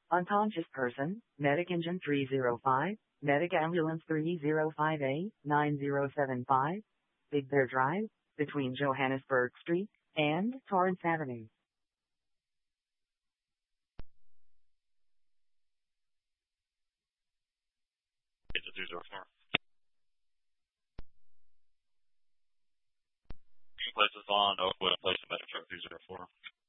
Unconscious person, Medic Engine 305, Medic Ambulance 305A, 9075, Big Bear Drive, between Johannesburg Street and Torrance Avenue. It's a 204. Places on Oakwood, place of Medic Truck 204.